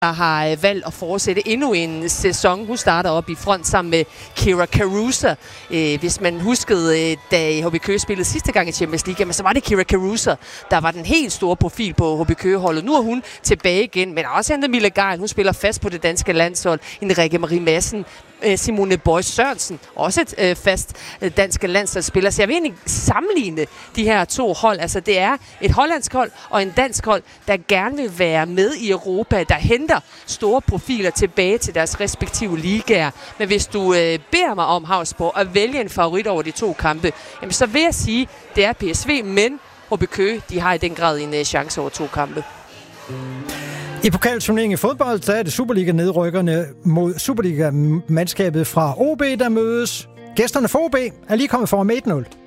der har valgt at fortsætte endnu en sæson. Hun starter op i front sammen med Kira Caruso. Hvis man huskede, da HB Køge spillede sidste gang i Champions League, så var det Kira Caruso, der var den helt store profil på HB Køge-holdet. Nu er hun tilbage igen, men også hentet Mille Geil. Hun spiller fast på det danske landshold. Rikke Marie Madsen, Simone Boys Sørensen, også et fast dansk landsholdsspiller. Så jeg vil egentlig sammenligne de her to hold. Altså det er et hollandsk hold og en dansk hold, der gerne vil være med i Europa, der henter store profiler tilbage til deres respektive ligaer. Men hvis du beder mig om, Hausborg, at vælge en favorit over de to kampe, jamen, så vil jeg sige, det er PSV, men HB Køge, de har i den grad en chance over to kampe. I pokalturneringen i fodbold, der er det Superliga-nedrykkerne mod Superliga-mandskabet fra OB, der mødes. Gæsterne for OB er lige kommet foran med 1-0.